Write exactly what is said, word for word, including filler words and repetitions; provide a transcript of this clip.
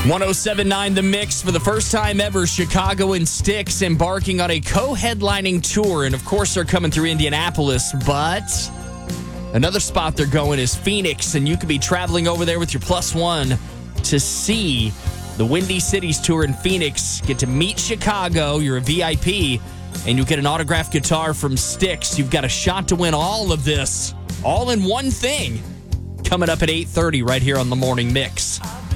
one oh seven point nine The Mix. For the first time ever, Chicago and Styx embarking on a co-headlining tour. And, of course, they're coming through Indianapolis. But another spot they're going is Phoenix. And you could be traveling over there with your plus one to see the Windy Cities tour in Phoenix. Get to meet Chicago. You're a V I P. And you get an autographed guitar from Styx. You've got a shot to win all of this. All in one thing. Coming up at eight thirty right here on The Morning Mix.